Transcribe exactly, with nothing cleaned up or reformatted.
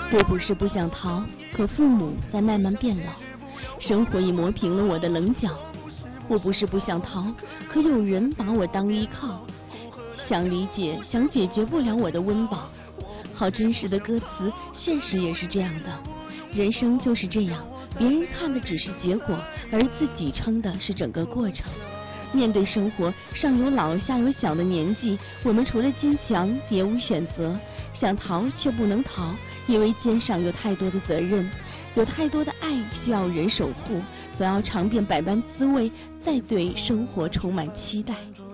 我不是不想逃，可父母在慢慢变老，生活已磨平了我的棱角。我不是不想逃，可有人把我当依靠，想理解，想解决不了我的温饱。好真实的歌词，现实也是这样的。人生就是这样，别人看的只是结果，而自己撑的是整个过程。面对生活，上有老下有小的年纪，我们除了坚强别无选择，想逃却不能逃，因为肩上有太多的责任，有太多的爱需要人守护，总要尝遍百般滋味，再对生活充满期待。